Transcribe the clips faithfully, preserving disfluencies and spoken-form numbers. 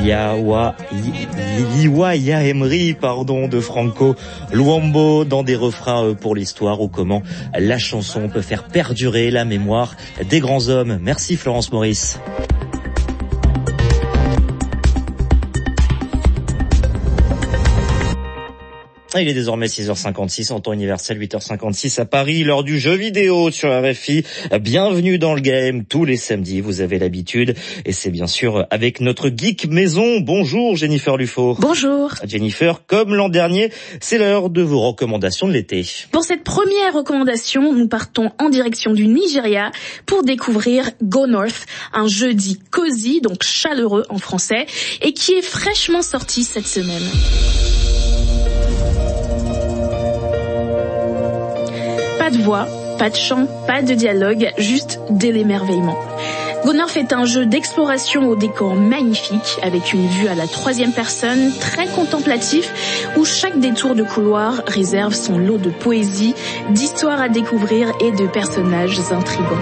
Yawa, Liwa Yaemri, pardon, de Franco Luambo, dans des refrains pour l'histoire, ou comment la chanson peut faire perdurer la mémoire des grands hommes. Merci Florence Maurice. Il est désormais six heures cinquante-six en temps universel, huit heures cinquante-six à Paris, l'heure du jeu vidéo sur R F I. Bienvenue dans le game, tous les samedis, vous avez l'habitude. Et c'est bien sûr avec notre geek maison. Bonjour Jennifer Lufo. Bonjour. Jennifer, comme l'an dernier, c'est l'heure de vos recommandations de l'été. Pour cette première recommandation, nous partons en direction du Nigeria pour découvrir Go North, un jeu dit cosy, donc chaleureux en français, et qui est fraîchement sorti cette semaine. Pas de voix, pas de chant, pas de dialogue, juste de l'émerveillement. Go North est un jeu d'exploration au décor magnifique, avec une vue à la troisième personne, très contemplatif, où chaque détour de couloir réserve son lot de poésie, d'histoires à découvrir et de personnages intrigants.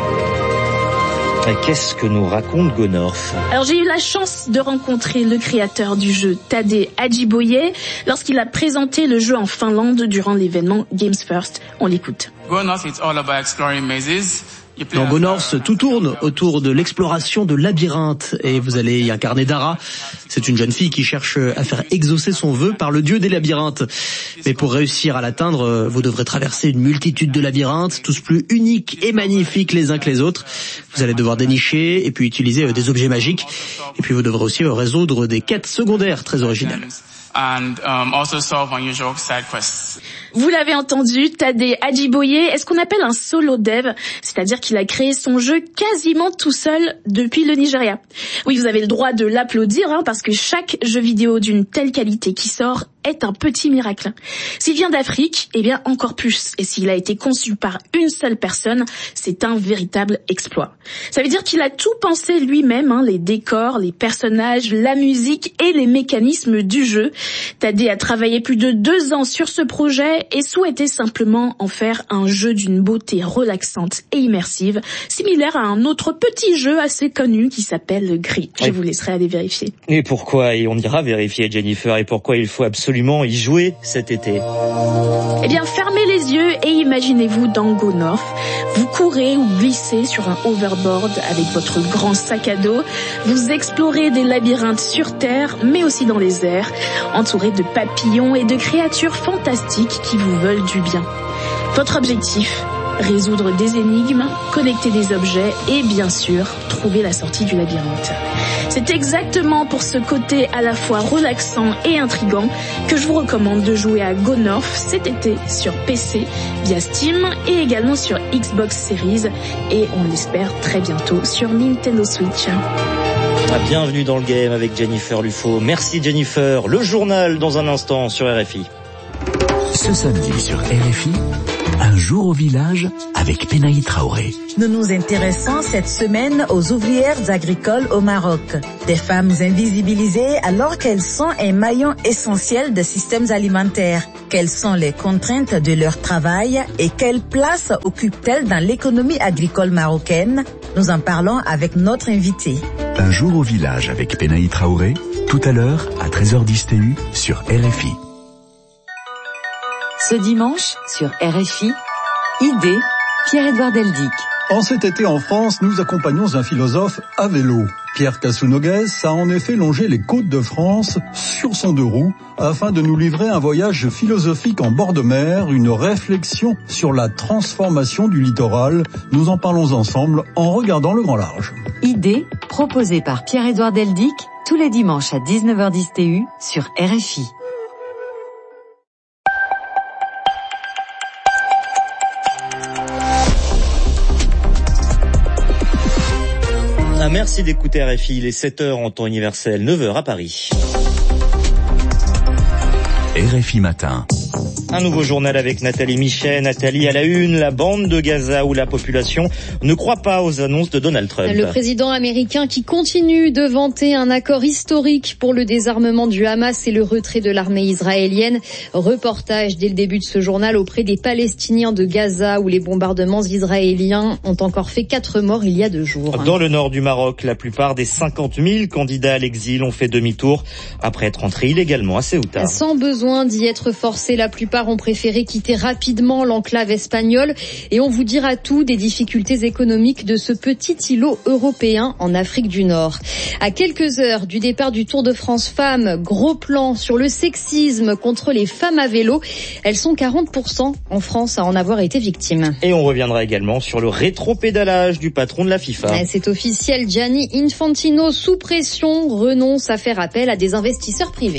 Qu'est-ce que nous raconte Go North ? Alors j'ai eu la chance de rencontrer le créateur du jeu, Tade Ajiboye, lorsqu'il a présenté le jeu en Finlande durant l'événement Games First. On l'écoute. Go North, it's all about exploring mazes. Dans Go North, tout tourne autour de l'exploration de labyrinthes et vous allez y incarner Dara. C'est une jeune fille qui cherche à faire exaucer son vœu par le dieu des labyrinthes. Mais pour réussir à l'atteindre, vous devrez traverser une multitude de labyrinthes, tous plus uniques et magnifiques les uns que les autres. Vous allez devoir dénicher et puis utiliser des objets magiques. Et puis vous devrez aussi résoudre des quêtes secondaires très originales. And um, also solve unusual side quests. Vous l'avez entendu, Tade Ajiboye est ce qu'on appelle un solo dev, c'est-à-dire qu'il a créé son jeu quasiment tout seul depuis le Nigeria. Oui, vous avez le droit de l'applaudir, hein, parce que chaque jeu vidéo d'une telle qualité qui sort est un petit miracle. S'il vient d'Afrique, eh bien encore plus. Et s'il a été conçu par une seule personne, c'est un véritable exploit. Ça veut dire qu'il a tout pensé lui-même, hein, les décors, les personnages, la musique et les mécanismes du jeu. Tade a travaillé plus de deux ans sur ce projet et souhaitait simplement en faire un jeu d'une beauté relaxante et immersive, similaire à un autre petit jeu assez connu qui s'appelle Gris. Je vous laisserai aller vérifier. Et pourquoi, et on ira vérifier Jennifer, et pourquoi il faut absolument y jouer cet été? Eh bien, fermez les yeux et imaginez-vous dans Go North. Vous courez ou glissez sur un overboard avec votre grand sac à dos. Vous explorez des labyrinthes sur terre, mais aussi dans les airs, entouré de papillons et de créatures fantastiques qui vous veulent du bien. Votre objectif ? Résoudre des énigmes, connecter des objets et bien sûr, trouver la sortie du labyrinthe. C'est exactement pour ce côté à la fois relaxant et intriguant que je vous recommande de jouer à Go North cet été sur P C via Steam et également sur Xbox Series et on l'espère très bientôt sur Nintendo Switch. Bienvenue dans le game avec Jennifer Lufo. Merci Jennifer. Le journal dans un instant sur R F I. Ce samedi sur R F I, un jour au village avec Penaï Traoré. Nous nous intéressons cette semaine aux ouvrières agricoles au Maroc. Des femmes invisibilisées alors qu'elles sont un maillon essentiel des systèmes alimentaires. Quelles sont les contraintes de leur travail et quelle place occupent-elles dans l'économie agricole marocaine? Nous en parlons avec notre invité. Un jour au village avec Penaï Traoré, tout à l'heure à treize heures dix T U sur R F I. Ce dimanche, sur R F I, Idée, Pierre-Édouard Deldic. En cet été en France, nous accompagnons un philosophe à vélo. Pierre Casounogues a en effet longé les côtes de France sur son deux roues afin de nous livrer un voyage philosophique en bord de mer, une réflexion sur la transformation du littoral. Nous en parlons ensemble en regardant le grand large. Idée, proposée par Pierre-Édouard Deldic, tous les dimanches à dix-neuf heures dix T U sur R F I. Merci d'écouter R F I, il est sept heures en temps universel, neuf heures à Paris. R F I matin. Un nouveau journal avec Nathalie Michet. Nathalie, à la une, la bande de Gaza où la population ne croit pas aux annonces de Donald Trump. Le président américain qui continue de vanter un accord historique pour le désarmement du Hamas et le retrait de l'armée israélienne. Reportage dès le début de ce journal auprès des Palestiniens de Gaza où les bombardements israéliens ont encore fait quatre morts il y a deux jours. Dans le nord du Maroc, la plupart des cinquante mille candidats à l'exil ont fait demi-tour après être entrés illégalement à Ceuta. Sans besoin d'y être forcés, la plupart ont préféré quitter rapidement l'enclave espagnole et on vous dira tout des difficultés économiques de ce petit îlot européen en Afrique du Nord. À quelques heures du départ du Tour de France Femmes, gros plan sur le sexisme contre les femmes à vélo. Elles sont quarante pour cent en France à en avoir été victimes. Et on reviendra également sur le rétropédalage du patron de la FIFA. C'est officiel, Gianni Infantino, sous pression, renonce à faire appel à des investisseurs privés.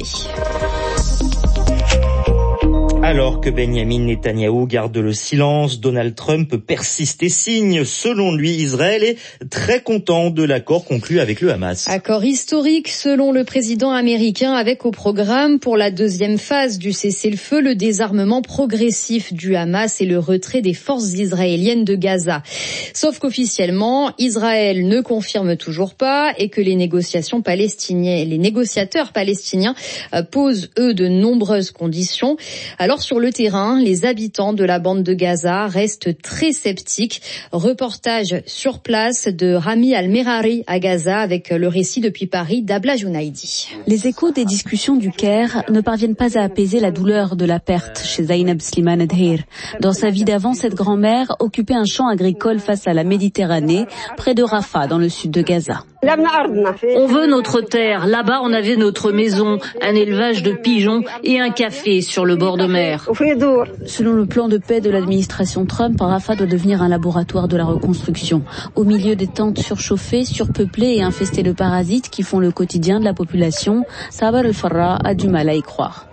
Alors que Benyamin Netanyahou garde le silence, Donald Trump persiste et signe. Selon lui, Israël est très content de l'accord conclu avec le Hamas. Accord historique selon le président américain avec au programme pour la deuxième phase du cessez-le-feu le désarmement progressif du Hamas et le retrait des forces israéliennes de Gaza. Sauf qu'officiellement, Israël ne confirme toujours pas et que les négociations palestiniennes, les négociateurs palestiniens posent eux de nombreuses conditions. Alors sur le terrain, les habitants de la bande de Gaza restent très sceptiques. Reportage sur place de Rami Al-Merari à Gaza avec le récit depuis Paris d'Abla Jounaidi. Les échos des discussions du Caire ne parviennent pas à apaiser la douleur de la perte chez Zainab Slimane Adhir. Dans sa vie d'avant, cette grand-mère occupait un champ agricole face à la Méditerranée, près de Rafah, dans le sud de Gaza. On veut notre terre. Là-bas, on avait notre maison, un élevage de pigeons et un café sur le bord de mer. Selon le plan de paix de l'administration Trump, Rafah doit devenir un laboratoire de la reconstruction. Au milieu des tentes surchauffées, surpeuplées et infestées de parasites qui font le quotidien de la population, Sabar al-Farra a du mal à y croire.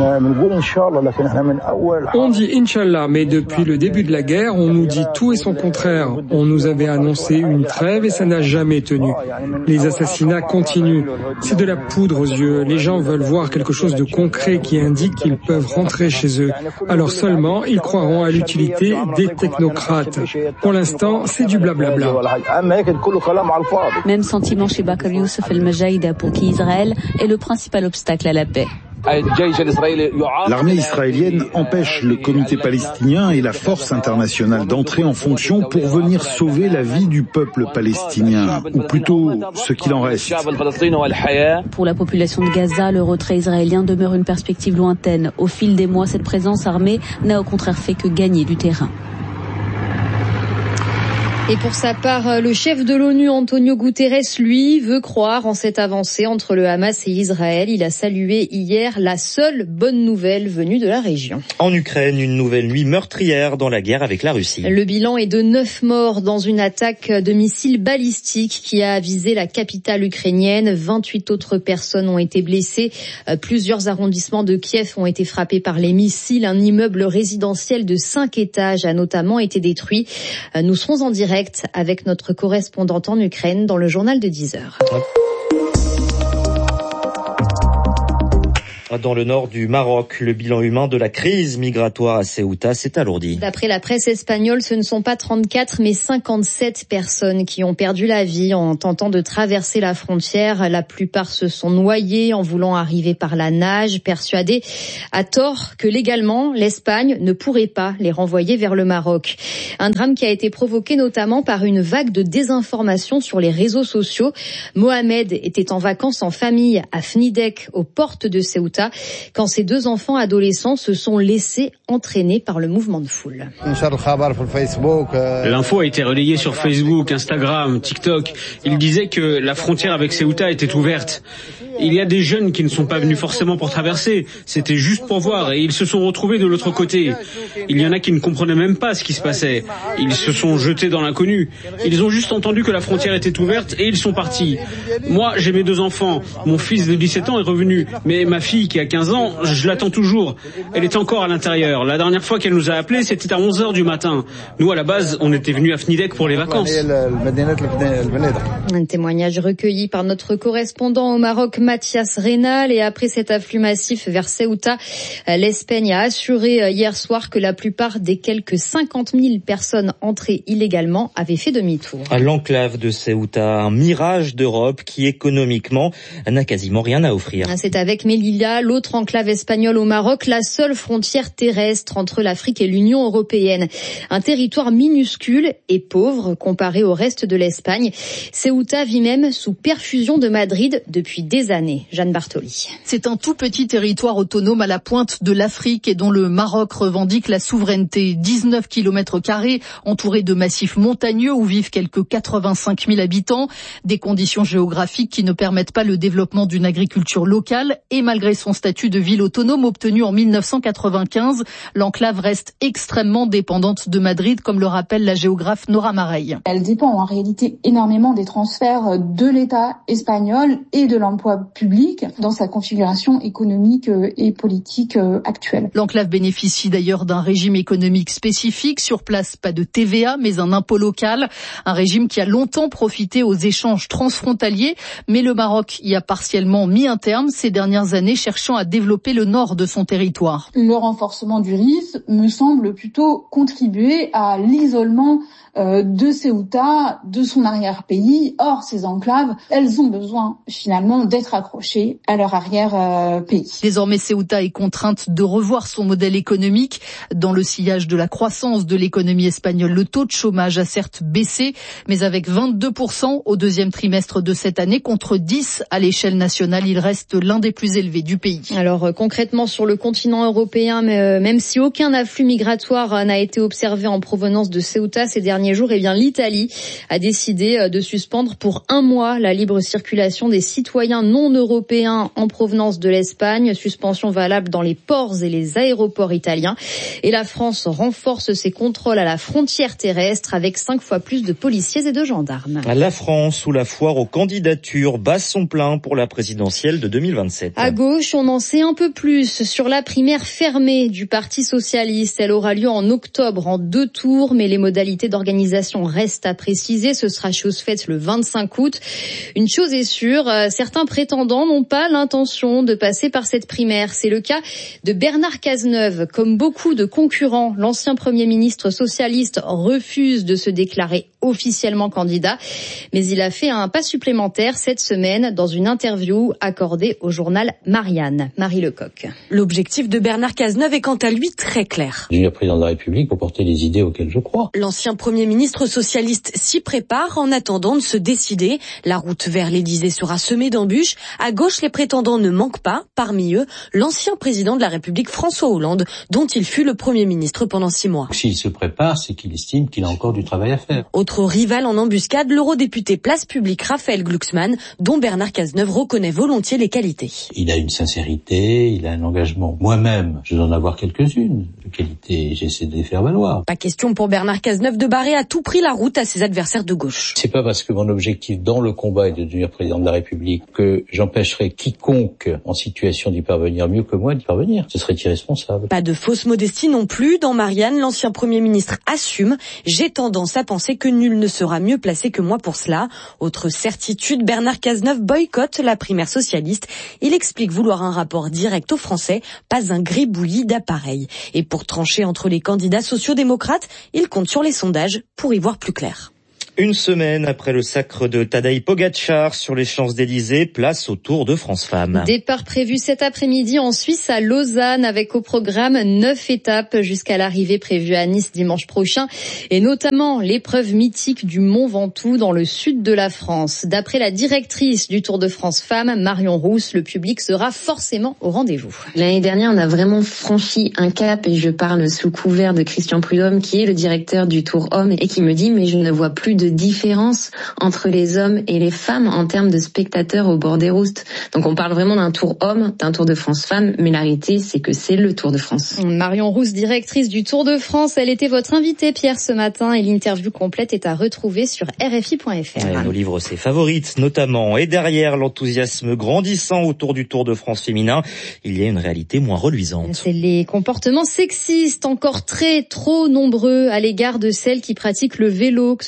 On dit Inch'Allah, mais depuis le début de la guerre, on nous dit tout et son contraire. On nous avait annoncé une trêve et ça n'a jamais tenu. Les assassinats continuent. C'est de la poudre aux yeux. Les gens veulent voir quelque chose de concret qui indique qu'ils peuvent rentrer chez eux. Alors seulement, ils croiront à l'utilité des technocrates. Pour l'instant, c'est du blablabla. Même sentiment chez Bakr Youssef El-Majaïda pour qui Israël est le principal obstacle à la paix. L'armée israélienne empêche le comité palestinien et la force internationale d'entrer en fonction pour venir sauver la vie du peuple palestinien, ou plutôt ce qu'il en reste. Pour la population de Gaza, le retrait israélien demeure une perspective lointaine. Au fil des mois, cette présence armée n'a au contraire fait que gagner du terrain. Et pour sa part, le chef de l'ONU, Antonio Guterres, lui, veut croire en cette avancée entre le Hamas et Israël. Il a salué hier la seule bonne nouvelle venue de la région. En Ukraine, une nouvelle nuit meurtrière dans la guerre avec la Russie. Le bilan est de neuf morts dans une attaque de missiles balistiques qui a visé la capitale ukrainienne. vingt-huit autres personnes ont été blessées. Plusieurs arrondissements de Kiev ont été frappés par les missiles. Un immeuble résidentiel de cinq étages a notamment été détruit. Nous serons en direct avec notre correspondante en Ukraine dans le journal de dix heures. Dans le nord du Maroc, le bilan humain de la crise migratoire à Ceuta s'est alourdi. D'après la presse espagnole, ce ne sont pas trente-quatre mais cinquante-sept personnes qui ont perdu la vie en tentant de traverser la frontière. La plupart se sont noyés en voulant arriver par la nage, persuadés à tort que légalement l'Espagne ne pourrait pas les renvoyer vers le Maroc. Un drame qui a été provoqué notamment par une vague de désinformation sur les réseaux sociaux. Mohamed était en vacances en famille à Fnidek, aux portes de Ceuta, quand ses deux enfants adolescents se sont laissés entraîner par le mouvement de foule. L'info a été relayée sur Facebook, Instagram, TikTok. Il disait que la frontière avec Ceuta était ouverte. Il y a des jeunes qui ne sont pas venus forcément pour traverser, c'était juste pour voir et ils se sont retrouvés de l'autre côté. Il y en a qui ne comprenaient même pas ce qui se passait. Ils se sont jetés dans l'inconnu. Ils ont juste entendu que la frontière était ouverte et ils sont partis. Moi, j'ai mes deux enfants. Mon fils de dix-sept ans est revenu, mais ma fille qui a quinze ans, je l'attends toujours. Elle est encore à l'intérieur. La dernière fois qu'elle nous a appelés, c'était à onze heures du matin. Nous, à la base, on était venus à Fnidek pour les vacances. Un témoignage recueilli par notre correspondant au Maroc, Mathias Reynal. Et après cet afflux massif vers Ceuta, l'Espagne a assuré hier soir que la plupart des quelques cinquante mille personnes entrées illégalement avaient fait demi-tour. L'enclave de Ceuta, un mirage d'Europe qui économiquement n'a quasiment rien à offrir. C'est avec Melilla, l'autre enclave espagnole au Maroc, la seule frontière terrestre entre l'Afrique et l'Union européenne. Un territoire minuscule et pauvre comparé au reste de l'Espagne. Ceuta vit même sous perfusion de Madrid depuis des années. Jeanne Bartoli. C'est un tout petit territoire autonome à la pointe de l'Afrique et dont le Maroc revendique la souveraineté. dix-neuf kilomètres carrés entouré de massifs montagneux où vivent quelques quatre-vingt-cinq mille habitants. Des conditions géographiques qui ne permettent pas le développement d'une agriculture locale. Et malgré son statut de ville autonome obtenu en mille neuf cent quatre-vingt-quinze, l'enclave reste extrêmement dépendante de Madrid, comme le rappelle la géographe Nora Mareille. Elle dépend en réalité énormément des transferts de l'État espagnol et de l'emploi public dans sa configuration économique et politique actuelle. L'enclave bénéficie d'ailleurs d'un régime économique spécifique. Sur place, pas de T V A, mais un impôt local. Un régime qui a longtemps profité aux échanges transfrontaliers. Mais le Maroc y a partiellement mis un terme ces dernières années, cherchant à développer le nord de son territoire. Le renforcement du R I S me semble plutôt contribuer à l'isolement euh, de Ceuta, de son arrière-pays. Or, ces enclaves, elles ont besoin finalement d'être accrochées à leur arrière-pays. Désormais, Ceuta est contrainte de revoir son modèle économique. Dans le sillage de la croissance de l'économie espagnole, le taux de chômage a certes baissé, mais avec vingt-deux pour cent au deuxième trimestre de cette année, contre dix à l'échelle nationale, il reste l'un des plus élevés du pays. Alors concrètement, sur le continent européen, même si aucun afflux migratoire n'a été observé en provenance de Ceuta ces derniers jours, eh bien l'Italie a décidé de suspendre pour un mois la libre circulation des citoyens non européens en provenance de l'Espagne, suspension valable dans les ports et les aéroports italiens. Et la France renforce ses contrôles à la frontière terrestre avec cinq fois plus de policiers et de gendarmes. La France, où la foire aux candidatures bat son plein pour la présidentielle de deux mille vingt-sept. À gauche, on en sait un peu plus sur la primaire fermée du Parti socialiste. Elle aura lieu en octobre en deux tours, mais les modalités d'organisation restent à préciser. Ce sera chose faite le vingt-cinq août. Une chose est sûre, certains prétendants n'ont pas l'intention de passer par cette primaire. C'est le cas de Bernard Cazeneuve. Comme beaucoup de concurrents, l'ancien Premier ministre socialiste refuse de se déclarer officiellement candidat. Mais il a fait un pas supplémentaire cette semaine dans une interview accordée au journal Marianne. Marie Lecoq. L'objectif de Bernard Cazeneuve est quant à lui très clair. Devenir président de la République pour porter les idées auxquelles je crois. L'ancien Premier ministre socialiste s'y prépare en attendant de se décider. La route vers l'Élysée sera semée d'embûches. À gauche, les prétendants ne manquent pas. Parmi eux, l'ancien président de la République François Hollande, dont il fut le Premier ministre pendant six mois. S'il se prépare, c'est qu'il estime qu'il a encore du travail à faire. Autre rival en embuscade, l'eurodéputé Place Publique Raphaël Glucksmann, dont Bernard Cazeneuve reconnaît volontiers les qualités. Il a une sincérité, il a un engagement. Moi-même, je dois en avoir quelques-unes de qualités, j'essaie de les faire valoir. Pas question pour Bernard Cazeneuve de barrer à tout prix la route à ses adversaires de gauche. C'est pas parce que mon objectif dans le combat est de devenir président de la République que j'empêcherai quiconque en situation d'y parvenir mieux que moi d'y parvenir. Ce serait irresponsable. Pas de fausse modestie non plus. Dans Marianne, l'ancien Premier ministre assume. J'ai tendance à penser que nul ne sera mieux placé que moi pour cela. Autre certitude, Bernard Cazeneuve boycotte la primaire socialiste. Il explique vouloir un rapport direct aux Français, pas un gribouillis d'appareils. Et pour trancher entre les candidats sociaux-démocrates, il compte sur les sondages pour y voir plus clair. Une semaine après le sacre de Tadej Pogačar sur les Champs-Élysées, place au Tour de France Femmes. Départ prévu cet après-midi en Suisse à Lausanne avec au programme neuf étapes jusqu'à l'arrivée prévue à Nice dimanche prochain et notamment l'épreuve mythique du Mont Ventoux dans le sud de la France. D'après la directrice du Tour de France Femmes, Marion Rousse, le public sera forcément au rendez-vous. L'année dernière, on a vraiment franchi un cap et je parle sous couvert de Christian Prudhomme qui est le directeur du Tour Homme et qui me dit mais je ne vois plus de différence entre les hommes et les femmes en termes de spectateurs au bord des routes. Donc on parle vraiment d'un Tour Homme, d'un Tour de France Femmes, mais la réalité c'est que c'est le Tour de France. Marion Rousse, directrice du Tour de France, elle était votre invitée Pierre ce matin et l'interview complète est à retrouver sur R F I point F R. Elle nous livre ses favorites notamment et derrière l'enthousiasme grandissant autour du Tour de France féminin, il y a une réalité moins reluisante. C'est les comportements sexistes encore très trop nombreux à l'égard de celles qui pratiquent le vélo, que ce soit sur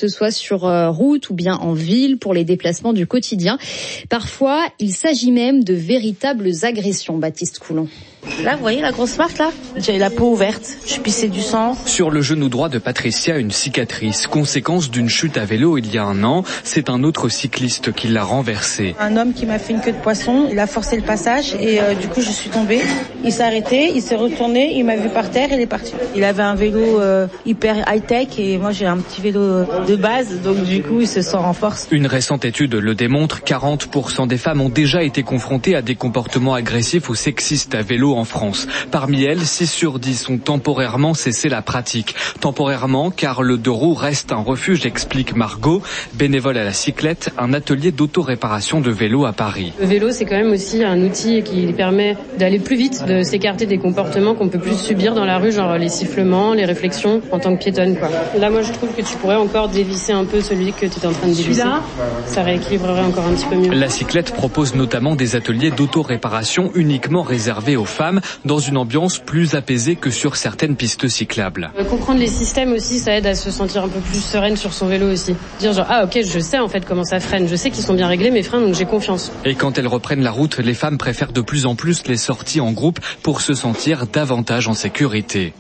sur route ou bien en ville pour les déplacements du quotidien. Parfois, il s'agit même de véritables agressions, Baptiste Coulon. Là, vous voyez la grosse marque là ? J'ai la peau ouverte, je pissais du sang. Sur le genou droit de Patricia, une cicatrice, conséquence d'une chute à vélo il y a un an. C'est un autre cycliste qui l'a renversé. Un homme qui m'a fait une queue de poisson, il a forcé le passage et euh, du coup je suis tombée. Il s'est arrêté, il s'est retourné, il m'a vu par terre et il est parti. Il avait un vélo euh, hyper high-tech et moi j'ai un petit vélo de base, donc du coup il se sent en force. Une récente étude le démontre, quarante pour cent des femmes ont déjà été confrontées à des comportements agressifs ou sexistes à vélo en France. Parmi elles, six sur dix ont temporairement cessé la pratique. Temporairement, car le deux roues reste un refuge, explique Margot, bénévole à la cyclette, un atelier d'auto-réparation de vélo à Paris. Le vélo, c'est quand même aussi un outil qui permet d'aller plus vite, de s'écarter des comportements qu'on peut plus subir dans la rue, genre les sifflements, les réflexions en tant que piétonne, quoi. Là, moi, je trouve que tu pourrais encore dévisser un peu celui que tu es en train de dévisser. Ça rééquilibrerait encore un petit peu mieux. La cyclette propose notamment des ateliers d'auto-réparation uniquement réservés aux femmes, dans une ambiance plus apaisée que sur certaines pistes cyclables. Euh, comprendre les systèmes aussi, ça aide à se sentir un peu plus sereine sur son vélo aussi. Dire genre, ah ok, je sais en fait comment ça freine, je sais qu'ils sont bien réglés mes freins, donc j'ai confiance. Et quand elles reprennent la route, les femmes préfèrent de plus en plus les sorties en groupe pour se sentir davantage en sécurité.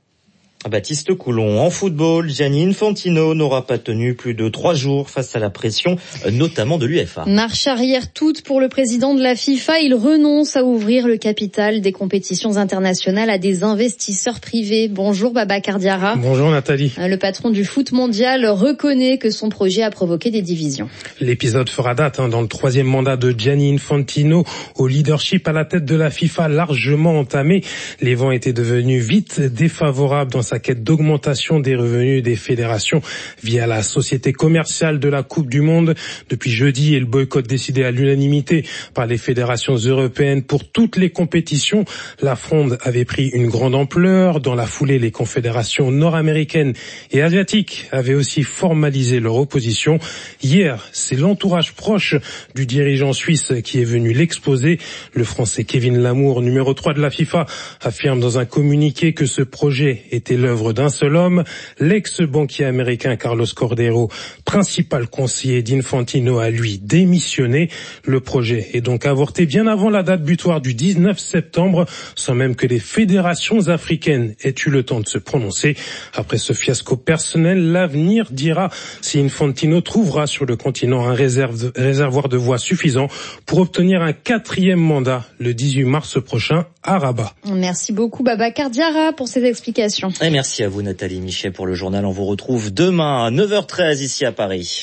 Baptiste Coulon. En football, Gianni Infantino n'aura pas tenu plus de trois jours face à la pression, notamment de l'U E F A. Marche arrière toute pour le président de la FIFA. Il renonce à ouvrir le capital des compétitions internationales à des investisseurs privés. Bonjour Babacar Diarra. Bonjour Nathalie. Le patron du foot mondial reconnaît que son projet a provoqué des divisions. L'épisode fera date hein, dans le troisième mandat de Gianni Infantino au leadership à la tête de la FIFA largement entamé. Les vents étaient devenus vite défavorables dans sa quête d'augmentation des revenus des fédérations via la société commerciale de la Coupe du Monde. Depuis jeudi et le boycott décidé à l'unanimité par les fédérations européennes pour toutes les compétitions, la fronde avait pris une grande ampleur. Dans la foulée, les confédérations nord-américaines et asiatiques avaient aussi formalisé leur opposition. Hier, c'est l'entourage proche du dirigeant suisse qui est venu l'exposer. Le Français Kevin Lamour, numéro trois de la FIFA, affirme dans un communiqué que ce projet était l'œuvre d'un seul homme, l'ex-banquier américain Carlos Cordero, principal conseiller d'Infantino, a lui démissionné. Le projet est donc avorté bien avant la date butoir du dix-neuf septembre, sans même que les fédérations africaines aient eu le temps de se prononcer. Après ce fiasco personnel, l'avenir dira si Infantino trouvera sur le continent un réserve, réservoir de voix suffisant pour obtenir un quatrième mandat le dix-huit mars prochain à Rabat. Merci beaucoup Babacar Diarra pour ces explications. Et merci à vous Nathalie Michet pour le journal. On vous retrouve demain à neuf heures treize ici à Paris.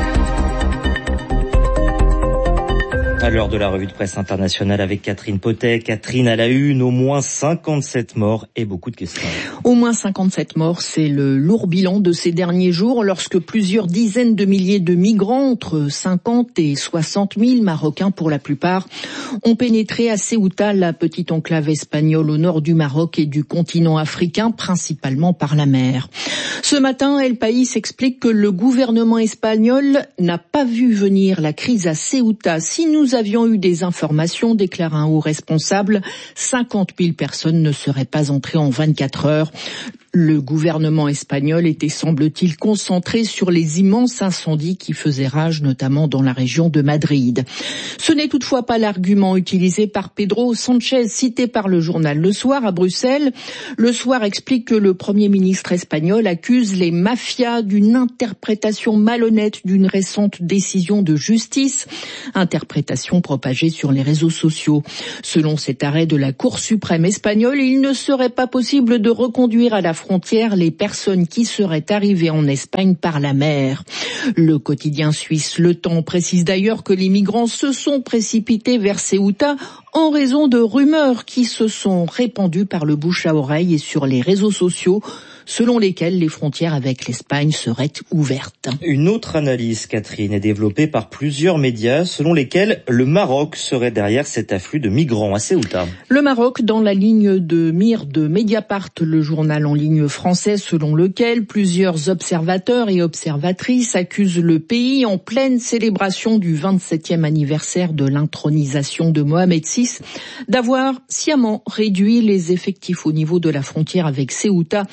À l'heure de la revue de presse internationale avec Catherine Potet. Catherine, à la une, au moins cinquante-sept morts et beaucoup de questions. Au moins cinquante-sept morts, c'est le lourd bilan de ces derniers jours lorsque plusieurs dizaines de milliers de migrants, entre cinquante et soixante mille Marocains pour la plupart, ont pénétré à Ceuta, la petite enclave espagnole au nord du Maroc et du continent africain, principalement par la mer. Ce matin, El País explique que le gouvernement espagnol n'a pas vu venir la crise à Ceuta. Si nous avions eu des informations, déclare un haut responsable, cinquante mille personnes ne seraient pas entrées en vingt-quatre heures. Le gouvernement espagnol était, semble-t-il, concentré sur les immenses incendies qui faisaient rage, notamment dans la région de Madrid. Ce n'est toutefois pas l'argument utilisé par Pedro Sanchez, cité par le journal Le Soir à Bruxelles. Le Soir explique que le Premier ministre espagnol accuse les mafias d'une interprétation malhonnête d'une récente décision de justice, interprétation propagée sur les réseaux sociaux. Selon cet arrêt de la Cour suprême espagnole, il ne serait pas possible de reconduire à la frontière les personnes qui seraient arrivées en Espagne par la mer. Le quotidien suisse Le Temps précise d'ailleurs que les migrants se sont précipités vers Ceuta en raison de rumeurs qui se sont répandues par le bouche à oreille et sur les réseaux sociaux, selon lesquelles les frontières avec l'Espagne seraient ouvertes. Une autre analyse, Catherine, est développée par plusieurs médias selon lesquels le Maroc serait derrière cet afflux de migrants à Ceuta. Le Maroc dans la ligne de mire de Mediapart, le journal en ligne français, selon lequel plusieurs observateurs et observatrices accusent le pays en pleine célébration du vingt-septième anniversaire de l'intronisation de Mohamed six d'avoir sciemment réduit les effectifs au niveau de la frontière avec Ceuta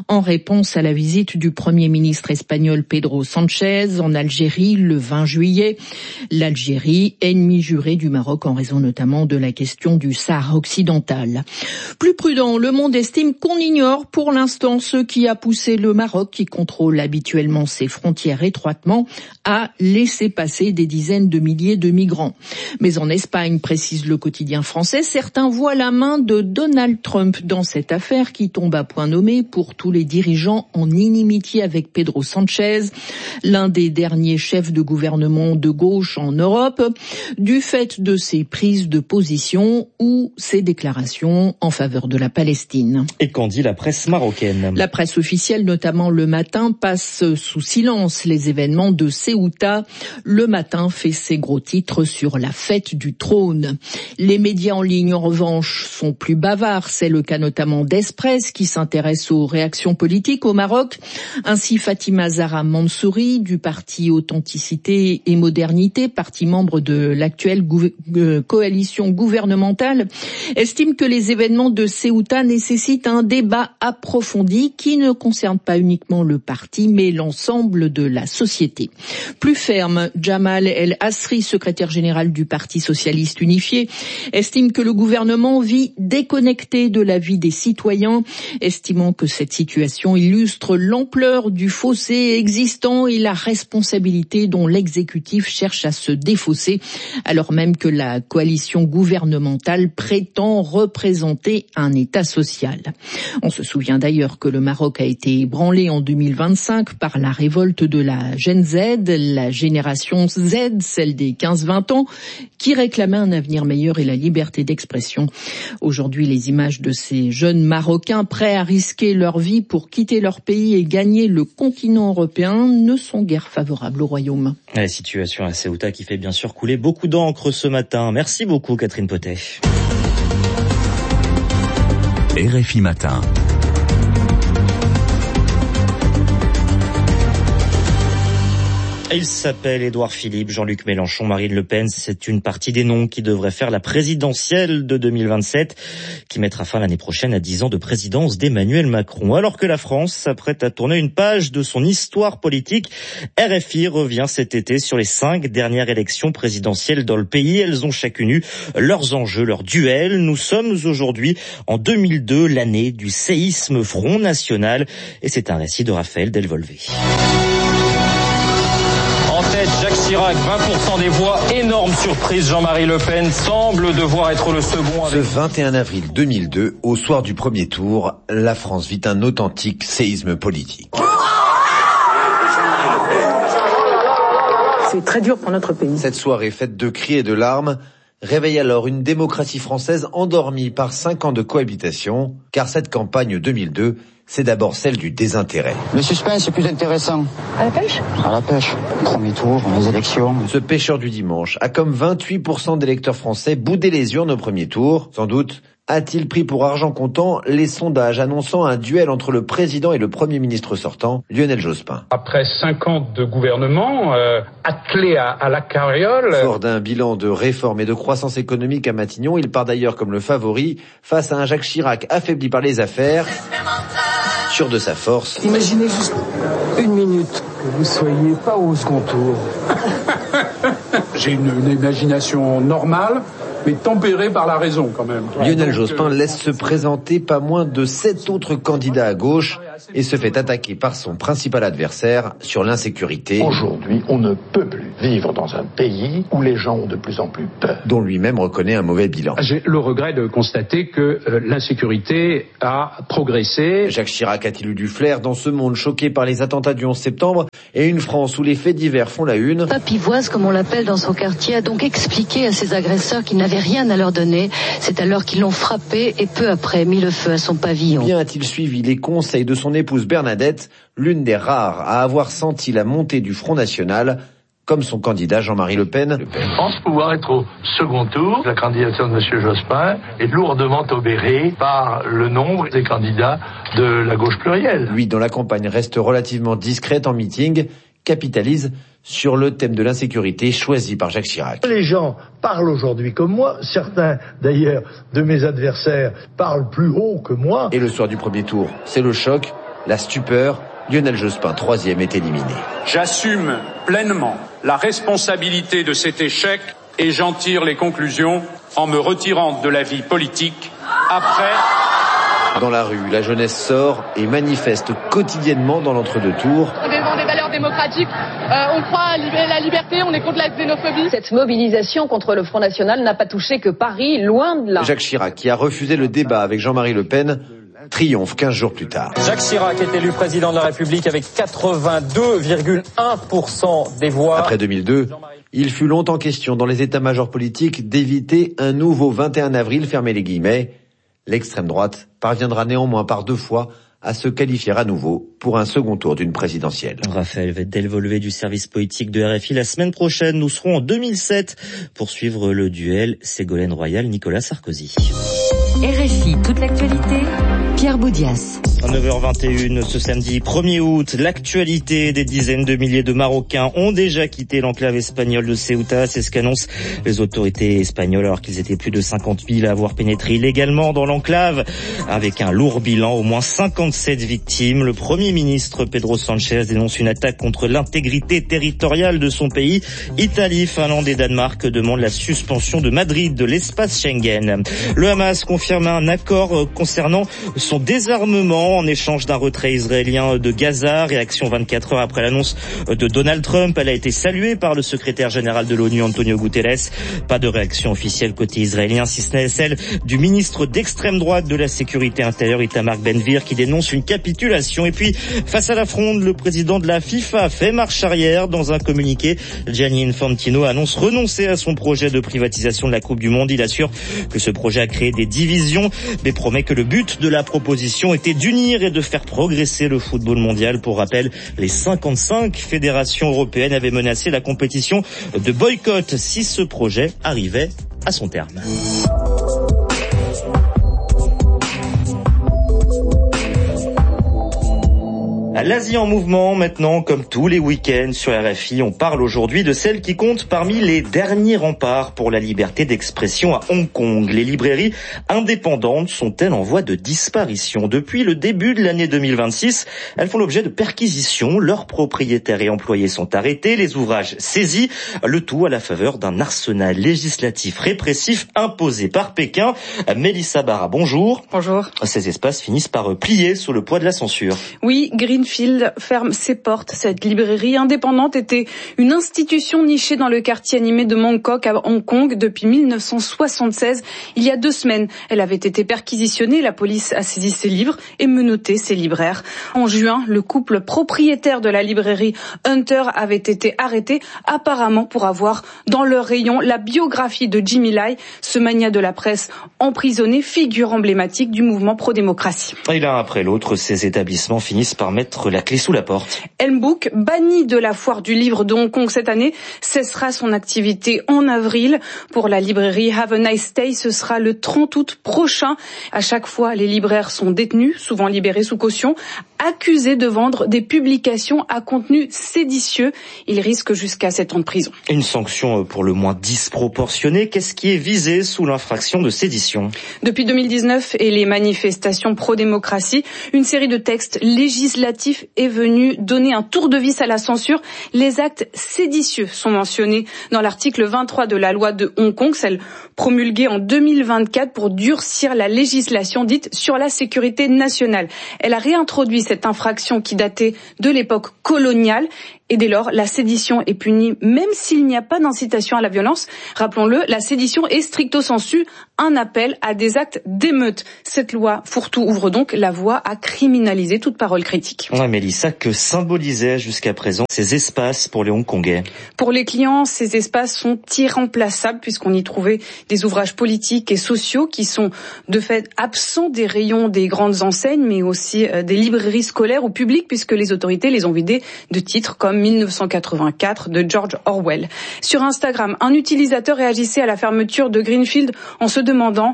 en réponse à la visite du Premier ministre espagnol Pedro Sánchez en Algérie le vingt juillet. L'Algérie, ennemi juré du Maroc en raison notamment de la question du Sahara occidental. Plus prudent, Le Monde estime qu'on ignore pour l'instant ce qui a poussé le Maroc, qui contrôle habituellement ses frontières étroitement, à laisser passer des dizaines de milliers de migrants. Mais en Espagne, précise le quotidien français, certains voient la main de Donald Trump dans cette affaire qui tombe à point nommé pour tous les dirigeants en inimitié avec Pedro Sánchez, l'un des derniers chefs de gouvernement de gauche en Europe, du fait de ses prises de position ou ses déclarations en faveur de la Palestine. Et qu'en dit la presse marocaine ? La presse officielle, notamment Le Matin, passe sous silence les événements de Ceuta. Le Matin fait ses gros titres sur la fête du trône. Les médias en ligne, en revanche, sont plus bavards. C'est le cas notamment d'Express, qui s'intéresse aux réactions politiques au Maroc. Ainsi, Fatima Zahra Mansouri, du parti Authenticité et Modernité, parti membre de l'actuelle gou- euh, coalition gouvernementale, estime que les événements de Ceuta nécessitent un débat approfondi qui ne concerne pas uniquement le parti, mais l'ensemble de la société. Plus ferme, Jamal El Asri, secrétaire général du Parti socialiste unifié, estime que le gouvernement vit déconnecté de la vie des citoyens, estimant que cette situation illustre l'ampleur du fossé existant et la responsabilité dont l'exécutif cherche à se défausser, alors même que la coalition gouvernementale prétend représenter un État social. On se souvient d'ailleurs que le Maroc a été ébranlé en deux mille vingt-cinq par la révolte de la Gen Z, la génération Z, celle des quinze vingt ans, qui réclamait un avenir meilleur et la liberté d'expression. Aujourd'hui, les images de ces jeunes Marocains prêts à risquer leur vie pour quitter leur pays et gagner le continent européen ne sont guère favorables au royaume. La situation à Ceuta qui fait bien sûr couler beaucoup d'encre ce matin. Merci beaucoup Catherine Potet. R F I Matin. Il s'appelle Édouard Philippe, Jean-Luc Mélenchon, Marine Le Pen. C'est une partie des noms qui devraient faire la présidentielle de deux mille vingt-sept, qui mettra fin l'année prochaine à dix ans de présidence d'Emmanuel Macron. Alors que la France s'apprête à tourner une page de son histoire politique, R F I revient cet été sur les cinq dernières élections présidentielles dans le pays. Elles ont chacune eu leurs enjeux, leurs duels. Nous sommes aujourd'hui en deux mille deux, l'année du séisme Front National. Et c'est un récit de Raphaël Delvolvé. En tête, Jacques Chirac, vingt pour cent des voix. Énorme surprise, Jean-Marie Le Pen semble devoir être le second. Avec... Ce vingt et un avril deux mille deux, au soir du premier tour, la France vit un authentique séisme politique. C'est très dur pour notre pays. Cette soirée faite de cris et de larmes réveille alors une démocratie française endormie par cinq ans de cohabitation, car cette campagne deux mille deux, c'est d'abord celle du désintérêt. Le suspense est plus intéressant. À la pêche ? À la pêche. Premier tour, les élections. Ce pêcheur du dimanche a comme vingt-huit pour cent d'électeurs français boudé les urnes au premier tour. Sans doute a-t-il pris pour argent comptant les sondages annonçant un duel entre le président et le Premier ministre sortant, Lionel Jospin. Après cinq ans de gouvernement, euh, attelé à, à la carriole... Fort d'un bilan de réforme et de croissance économique à Matignon, il part d'ailleurs comme le favori face à un Jacques Chirac affaibli par les affaires, sûr de sa force. Imaginez juste une minute que vous soyez pas au second tour. J'ai une, une imagination normale, mais tempéré par la raison quand même. Lionel Jospin laisse se présenter pas moins de sept autres candidats à gauche et se fait attaquer par son principal adversaire sur l'insécurité. Aujourd'hui, on ne peut plus vivre dans un pays où les gens ont de plus en plus peur. Dont lui-même reconnaît un mauvais bilan. J'ai le regret de constater que euh, l'insécurité a progressé. Jacques Chirac a-t-il eu du flair dans ce monde choqué par les attentats du onze septembre et une France où les faits divers font la une? Papivoise, comme on l'appelle dans son quartier, a donc expliqué à ses agresseurs qu'ils n'avaient rien à leur donner. C'est alors qu'ils l'ont frappé et peu après mis le feu à son pavillon. Bien a-t-il suivi les conseils de son épouse Bernadette, l'une des rares à avoir senti la montée du Front National, comme son candidat Jean-Marie Le Pen. Je pense pouvoir être au second tour. La candidature de M. Jospin est lourdement obérée par le nombre des candidats de la gauche plurielle. Lui, dont la campagne reste relativement discrète en meeting, capitalise sur le thème de l'insécurité choisi par Jacques Chirac. Les gens parlent aujourd'hui comme moi, certains d'ailleurs de mes adversaires parlent plus haut que moi. Et le soir du premier tour, c'est le choc. La stupeur, Lionel Jospin, troisième, est éliminé. J'assume pleinement la responsabilité de cet échec et j'en tire les conclusions en me retirant de la vie politique après... Dans la rue, la jeunesse sort et manifeste quotidiennement dans l'entre-deux tours. On défend des valeurs démocratiques, euh, on croit à la liberté, on est contre la xénophobie. Cette mobilisation contre le Front National n'a pas touché que Paris, loin de là. Jacques Chirac, qui a refusé le débat avec Jean-Marie Le Pen, triomphe quinze jours plus tard. Jacques Chirac est élu président de la République avec quatre-vingt-deux virgule un pour cent des voix. Après deux mille deux, il fut longtemps question dans les états-majors politiques d'éviter un nouveau vingt et un avril, fermez les guillemets. L'extrême droite parviendra néanmoins par deux fois à se qualifier à nouveau pour un second tour d'une présidentielle. Raphaël Delvolvé du service politique de R F I. La semaine prochaine, nous serons en deux mille sept pour suivre le duel Ségolène Royal-Nicolas Sarkozy. R F I, toute l'actualité, Pierre Boudias. À neuf heures vingt et une ce samedi premier août, l'actualité, des dizaines de milliers de Marocains ont déjà quitté l'enclave espagnole de Ceuta. C'est ce qu'annoncent les autorités espagnoles alors qu'ils étaient plus de cinquante mille à avoir pénétré illégalement dans l'enclave avec un lourd bilan, au moins cinquante-sept victimes. Le Premier ministre Pedro Sánchez dénonce une attaque contre l'intégrité territoriale de son pays. Italie, Finlande et Danemark demandent la suspension de Madrid de l'espace Schengen. Le Hamas confirme un accord concernant son désarmement en échange d'un retrait israélien de Gaza. Réaction vingt-quatre heures après l'annonce de Donald Trump. Elle a été saluée par le secrétaire général de l'ONU, Antonio Guterres. Pas de réaction officielle côté israélien, si ce n'est celle du ministre d'extrême droite de la sécurité intérieure, Itamar Ben-Gvir, qui dénonce une capitulation. Et puis, face à la fronde, le président de la FIFA fait marche arrière. Dans un communiqué, Gianni Infantino annonce renoncer à son projet de privatisation de la Coupe du Monde. Il assure que ce projet a créé des divisions, mais promet que le but de la proposition était d'unir et de faire progresser le football mondial. Pour rappel, les cinquante-cinq fédérations européennes avaient menacé la compétition de boycott si ce projet arrivait à son terme. L'Asie en mouvement maintenant, comme tous les week-ends sur R F I. On parle aujourd'hui de celle qui compte parmi les derniers remparts pour la liberté d'expression à Hong Kong. Les librairies indépendantes sont-elles en voie de disparition? Depuis le début de l'année deux mille vingt-six, elles font l'objet de perquisitions. Leurs propriétaires et employés sont arrêtés, les ouvrages saisis, le tout à la faveur d'un arsenal législatif répressif imposé par Pékin. Mélissa Barra, bonjour. Bonjour. Ces espaces finissent par plier sous le poids de la censure. Oui, Greenfield ferme ses portes. Cette librairie indépendante était une institution nichée dans le quartier animé de Mongkok à Hong Kong depuis mille neuf cent soixante-seize. Il y a deux semaines, elle avait été perquisitionnée. La police a saisi ses livres et menotté ses libraires. En juin, le couple propriétaire de la librairie Hunter avait été arrêté, apparemment pour avoir dans leur rayon la biographie de Jimmy Lai, ce magnat de la presse emprisonné, figure emblématique du mouvement pro-démocratie. Et l'un après l'autre, ces établissements finissent par mettre la clé sous la porte. N-Book, banni de la foire du livre de Hong Kong cette année, cessera son activité en avril. Pour la librairie Have a Nice Day, ce sera le trente août prochain. À chaque fois, les libraires sont détenus, souvent libérés sous caution, accusés de vendre des publications à contenu séditieux. Ils risquent jusqu'à sept ans de prison. Une sanction pour le moins disproportionnée. Qu'est-ce qui est visé sous l'infraction de sédition? Depuis deux mille dix-neuf et les manifestations pro-démocratie, une série de textes législatifs est venue donner un tour de vis à la censure. Les actes séditieux sont mentionnés dans l'article vingt-trois de la loi de Hong Kong, celle promulguée en deux mille vingt-quatre pour durcir la législation dite sur la sécurité nationale. Elle a réintroduit cette infraction qui datait de l'époque coloniale. Et dès lors, la sédition est punie même s'il n'y a pas d'incitation à la violence. Rappelons-le, la sédition est stricto sensu un appel à des actes d'émeute. Cette loi fourre-tout ouvre donc la voie à criminaliser toute parole critique. Ouais, Mélissa, que symbolisaient jusqu'à présent ces espaces pour les Hongkongais? Pour les clients, ces espaces sont irremplaçables puisqu'on y trouvait des ouvrages politiques et sociaux qui sont de fait absents des rayons des grandes enseignes, mais aussi des librairies scolaires ou publiques puisque les autorités les ont vidés de titres comme mille neuf cent quatre-vingt-quatre de George Orwell. Sur Instagram, un utilisateur réagissait à la fermeture de Greenfield en se demandant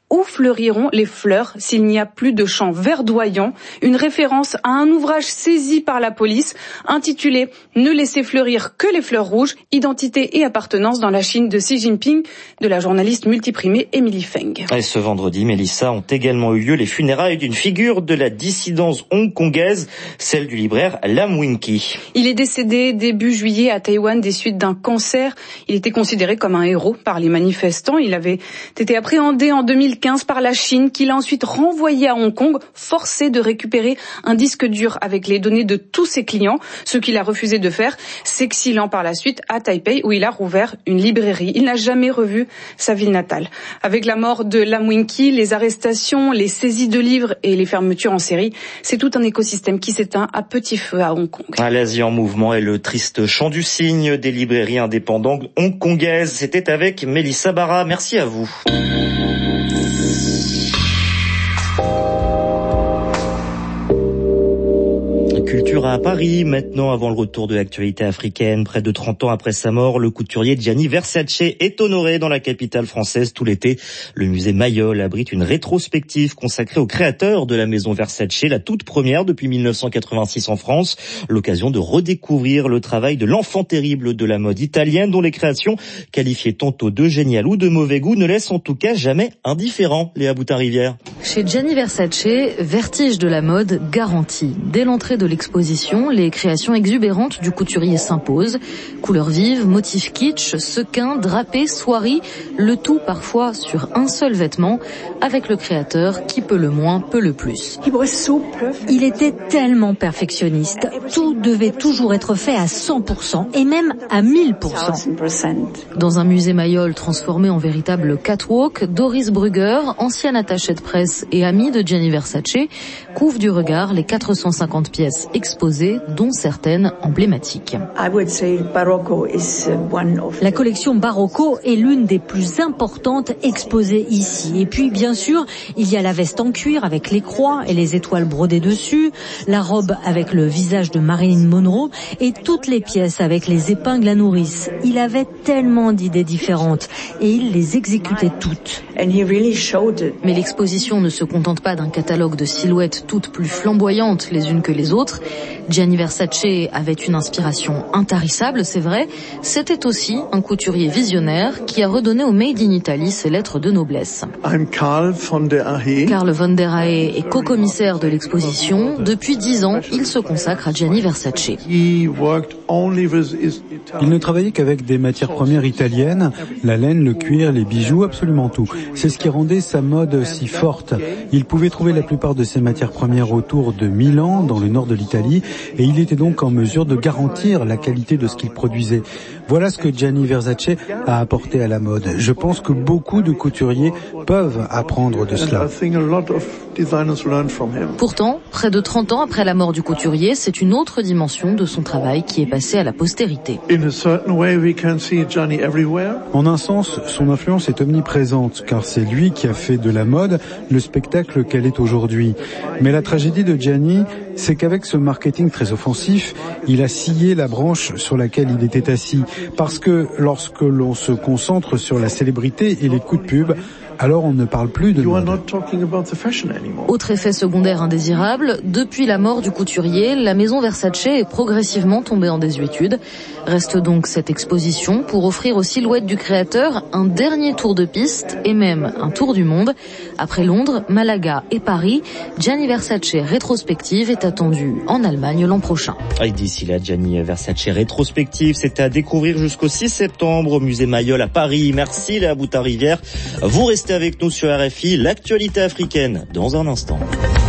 Où fleuriront les fleurs s'il n'y a plus de champs verdoyants? Une référence à un ouvrage saisi par la police intitulé « Ne laissez fleurir que les fleurs rouges, identité et appartenance dans la Chine de Xi Jinping » de la journaliste multiprimée Emily Feng. Et ce vendredi, Mélissa, ont également eu lieu les funérailles d'une figure de la dissidence hongkongaise, celle du libraire Lam Wing-ki. Il est décédé début juillet à Taïwan des suites d'un cancer. Il était considéré comme un héros par les manifestants. Il avait été appréhendé en deux mille quinze par la Chine, qui l'a ensuite renvoyé à Hong Kong, forcé de récupérer un disque dur avec les données de tous ses clients, ce qu'il a refusé de faire, s'exilant par la suite à Taipei, où il a rouvert une librairie. Il n'a jamais revu sa ville natale. Avec la mort de Lam Wing-ki, les arrestations, les saisies de livres et les fermetures en série, c'est tout un écosystème qui s'éteint à petit feu à Hong Kong. À l'Asie en mouvement et le triste chant du cygne des librairies indépendantes hongkongaises. C'était avec Mélissa Barra. Merci à vous. Culture à Paris, maintenant avant le retour de l'actualité africaine. Près de trente ans après sa mort, le couturier Gianni Versace est honoré dans la capitale française tout l'été. Le musée Mayol abrite une rétrospective consacrée au créateur de la maison Versace, la toute première depuis mille neuf cent quatre-vingt-six en France. L'occasion de redécouvrir le travail de l'enfant terrible de la mode italienne, dont les créations, qualifiées tantôt de géniales ou de mauvais goût, ne laissent en tout cas jamais indifférent. Léa Boutin-Rivière. Chez Gianni Versace, vertige de la mode garanti. Dès l'entrée de l'exposition, les créations exubérantes du couturier s'imposent. Couleurs vives, motifs kitsch, sequins, drapés, soieries, le tout parfois sur un seul vêtement, avec le créateur qui peut le moins, peut le plus. Il était tellement perfectionniste. Tout devait toujours être fait à cent pour cent et même à mille pour cent. Dans un musée Mayol transformé en véritable catwalk, Doris Brugger, ancienne attachée de presse et amie de Gianni Versace, couvre du regard les quatre cent cinquante pièces exposées, dont certaines emblématiques. La collection Barocco est l'une des plus importantes exposées ici. Et puis, bien sûr, il y a la veste en cuir avec les croix et les étoiles brodées dessus, la robe avec le visage de Marilyn Monroe et toutes les pièces avec les épingles à nourrice. Il avait tellement d'idées différentes et il les exécutait toutes. Mais l'exposition ne se contente pas d'un catalogue de silhouettes toutes plus flamboyantes les unes que les autres. Gianni Versace avait une inspiration intarissable, c'est vrai. C'était aussi un couturier visionnaire qui a redonné au Made in Italy ses lettres de noblesse. Karl von der Ahe. Karl von der Ahe est co-commissaire de l'exposition. Depuis dix ans, il se consacre à Gianni Versace. Il ne travaillait qu'avec des matières premières italiennes, la laine, le cuir, les bijoux, absolument tout. C'est ce qui rendait sa mode si forte. Il pouvait trouver la plupart de ses matières premières autour de Milan, dans le nord de l'Italie, et il était donc en mesure de garantir la qualité de ce qu'il produisait. Voilà ce que Gianni Versace a apporté à la mode. Je pense que beaucoup de couturiers peuvent apprendre de cela. Pourtant, près de trente ans après la mort du couturier, c'est une autre dimension de son travail qui est passée à la postérité. En un sens, son influence est omniprésente, car c'est lui qui a fait de la mode le spectacle qu'elle est aujourd'hui. Mais la tragédie de Gianni, c'est qu'avec ce marketing très offensif, il a scié la branche sur laquelle il était assis. Parce que lorsque l'on se concentre sur la célébrité et les coups de pub, alors on ne parle plus de mode. Autre effet secondaire indésirable, depuis la mort du couturier, la maison Versace est progressivement tombée en désuétude. Reste donc cette exposition pour offrir aux silhouettes du créateur un dernier tour de piste et même un tour du monde. Après Londres, Malaga et Paris, Gianni Versace rétrospective est attendue en Allemagne l'an prochain. Et d'ici là, Gianni Versace rétrospective, c'est à découvrir jusqu'au six septembre au musée Mayol à Paris. Merci Léa Boutin-Rivière. Vous restez avec nous sur R F I, l'actualité africaine dans un instant.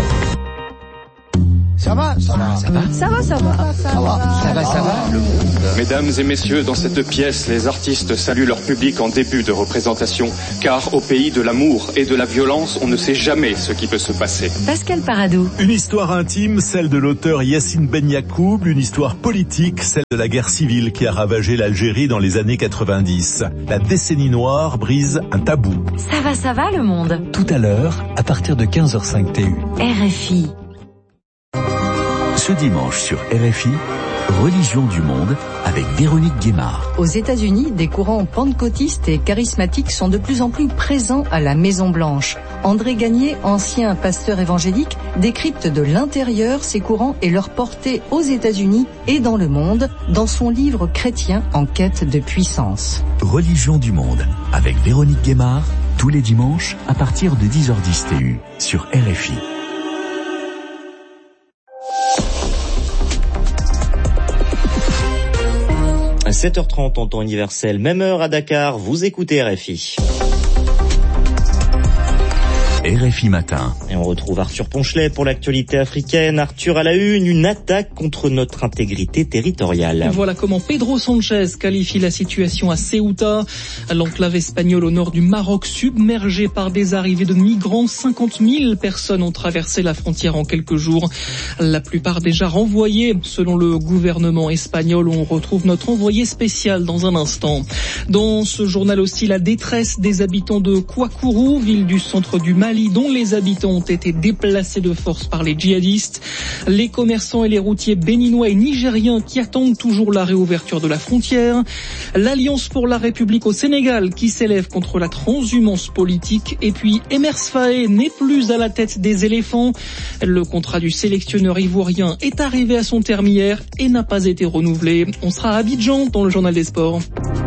Ça va, ça va, ça va, ça va, ça va, ça va, ça va, ça va. Le monde. Mesdames et messieurs, dans cette pièce, les artistes saluent leur public en début de représentation, car au pays de l'amour et de la violence, on ne sait jamais ce qui peut se passer. Pascal Paradou. Une histoire intime, celle de l'auteur Yassine Ben Yacoub, une histoire politique, celle de la guerre civile qui a ravagé l'Algérie dans les années quatre-vingt-dix. La décennie noire brise un tabou. Ça va, ça va le monde. Tout à l'heure, à partir de quinze heures cinq T U. R F I. Ce dimanche sur R F I, Religion du monde avec Véronique Guémard. Aux États-Unis, des courants pentecôtistes et charismatiques sont de plus en plus présents à la Maison-Blanche. André Gagné, ancien pasteur évangélique, décrypte de l'intérieur ces courants et leur portée aux États-Unis et dans le monde dans son livre Chrétien en quête de puissance. Religion du monde avec Véronique Guémard, tous les dimanches à partir de dix heures dix T U sur R F I. sept heures trente en temps universel, même heure à Dakar, vous écoutez R F I. R F I Matin. Et on retrouve Arthur Ponchelet pour l'actualité africaine. Arthur, à la une, une attaque contre notre intégrité territoriale. Voilà comment Pedro Sanchez qualifie la situation à Ceuta, l'enclave espagnole au nord du Maroc, submergée par des arrivées de migrants. cinquante mille personnes ont traversé la frontière en quelques jours. La plupart déjà renvoyées, selon le gouvernement espagnol. On retrouve notre envoyé spécial dans un instant. Dans ce journal aussi, la détresse des habitants de Kouakourou, ville du centre du Mali, dont les habitants ont été déplacés de force par les djihadistes. Les commerçants et les routiers béninois et nigériens qui attendent toujours la réouverture de la frontière. L'Alliance pour la République au Sénégal qui s'élève contre la transhumance politique. Et puis Emers Faé n'est plus à la tête des éléphants. Le contrat du sélectionneur ivoirien est arrivé à son terme hier et n'a pas été renouvelé. On sera à Abidjan dans le journal des sports.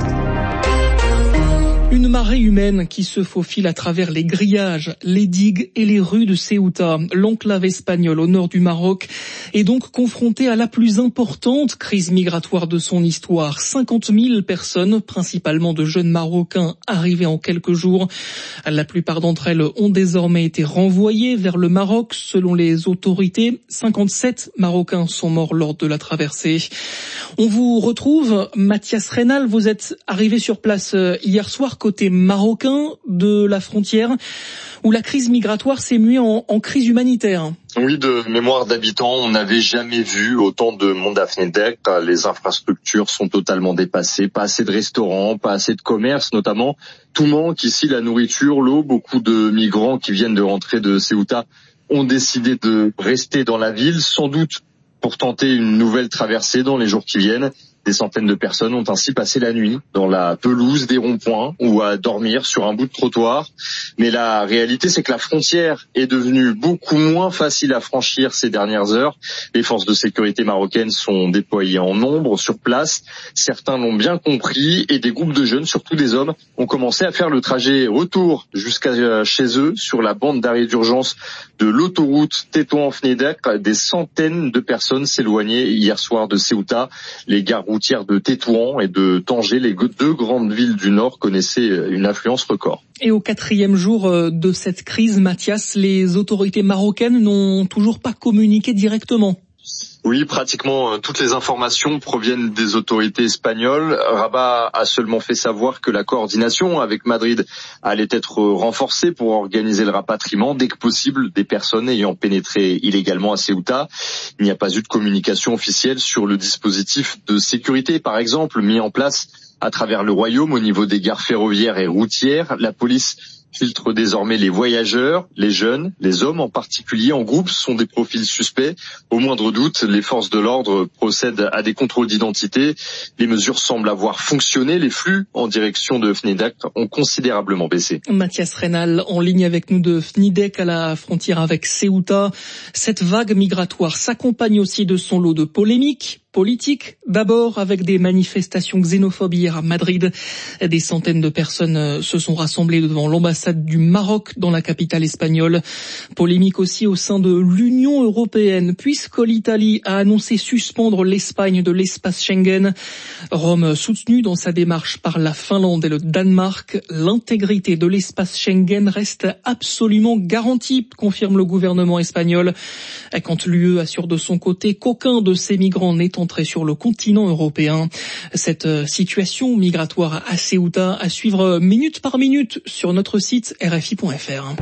Une marée humaine qui se faufile à travers les grillages, les digues et les rues de Ceuta. L'enclave espagnole au nord du Maroc est donc confrontée à la plus importante crise migratoire de son histoire. cinquante mille personnes, principalement de jeunes Marocains, arrivés en quelques jours. La plupart d'entre elles ont désormais été renvoyées vers le Maroc. Selon les autorités, cinquante-sept Marocains sont morts lors de la traversée. On vous retrouve, Mathias Reynal, vous êtes arrivé sur place hier soir, côté marocain de la frontière, où la crise migratoire s'est muée en, en crise humanitaire. Oui, de mémoire d'habitants, on n'avait jamais vu autant de monde à Fnedek. Les infrastructures sont totalement dépassées, pas assez de restaurants, pas assez de commerce notamment. Tout manque ici, la nourriture, l'eau. Beaucoup de migrants qui viennent de rentrer de Ceuta ont décidé de rester dans la ville, sans doute pour tenter une nouvelle traversée dans les jours qui viennent. Des centaines de personnes ont ainsi passé la nuit dans la pelouse des ronds-points ou à dormir sur un bout de trottoir. Mais la réalité, c'est que la frontière est devenue beaucoup moins facile à franchir ces dernières heures. Les forces de sécurité marocaines sont déployées en nombre sur place. Certains l'ont bien compris et des groupes de jeunes, surtout des hommes, ont commencé à faire le trajet retour jusqu'à chez eux sur la bande d'arrêt d'urgence de l'autoroute Tétouan-Fnedek. Des centaines de personnes s'éloignaient hier soir de Ceuta. Les gares routières de Tétouan et de Tanger, les deux grandes villes du Nord, connaissaient une affluence record. Et au quatrième jour de cette crise, Mathias, les autorités marocaines n'ont toujours pas communiqué directement. Oui, pratiquement toutes les informations proviennent des autorités espagnoles. Rabat a seulement fait savoir que la coordination avec Madrid allait être renforcée pour organiser le rapatriement dès que possible des personnes ayant pénétré illégalement à Ceuta. Il n'y a pas eu de communication officielle sur le dispositif de sécurité, par exemple, mis en place à travers le royaume au niveau des gares ferroviaires et routières. La police filtre désormais les voyageurs, les jeunes, les hommes en particulier en groupe sont des profils suspects. Au moindre doute, les forces de l'ordre procèdent à des contrôles d'identité. Les mesures semblent avoir fonctionné. Les flux en direction de Fnedek ont considérablement baissé. Mathias Reynal en ligne avec nous de Fnedek à la frontière avec Ceuta. Cette vague migratoire s'accompagne aussi de son lot de polémiques politique. D'abord avec des manifestations xénophobes hier à Madrid. Des centaines de personnes se sont rassemblées devant l'ambassade du Maroc dans la capitale espagnole. Polémique aussi au sein de l'Union européenne puisque l'Italie a annoncé suspendre l'Espagne de l'espace Schengen. Rome soutenu dans sa démarche par la Finlande et le Danemark. L'intégrité de l'espace Schengen reste absolument garantie, confirme le gouvernement espagnol. Quand l'U E assure de son côté qu'aucun de ces migrants n'est entré sur le continent européen. Cette situation migratoire à Ceuta à suivre minute par minute sur notre site R F I point F R.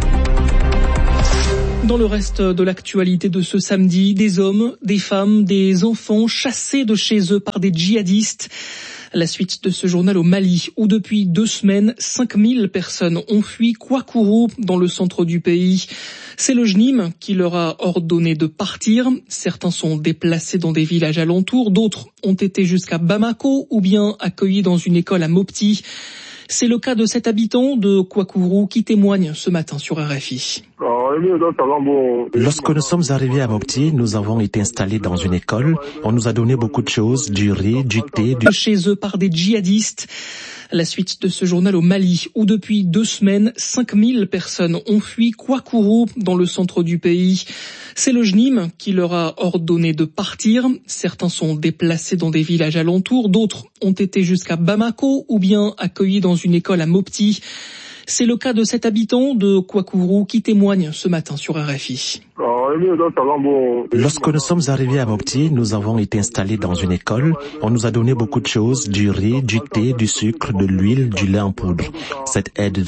Dans le reste de l'actualité de ce samedi, des hommes, des femmes, des enfants chassés de chez eux par des djihadistes. La suite de ce journal au Mali, où depuis deux semaines, cinq mille personnes ont fui Kouakourou dans le centre du pays. C'est le J N I M qui leur a ordonné de partir. Certains sont déplacés dans des villages alentours, d'autres ont été jusqu'à Bamako ou bien accueillis dans une école à Mopti. C'est le cas de cet habitant de Kouakourou qui témoigne ce matin sur R F I. Lorsque nous sommes arrivés à Mopti, nous avons été installés dans une école. On nous a donné beaucoup de choses, du riz, du thé, du... Chez eux par des djihadistes. La suite de ce journal au Mali, où depuis deux semaines, cinq mille personnes ont fui Kouakourou dans le centre du pays. C'est le J N I M qui leur a ordonné de partir. Certains sont déplacés dans des villages alentours, d'autres ont été jusqu'à Bamako ou bien accueillis dans une école à Mopti. C'est le cas de cet habitant de Kouakourou qui témoigne ce matin sur R F I. Lorsque nous sommes arrivés à Mopti, nous avons été installés dans une école. On nous a donné beaucoup de choses, du riz, du thé, du sucre, de l'huile, du lait en poudre. Cette aide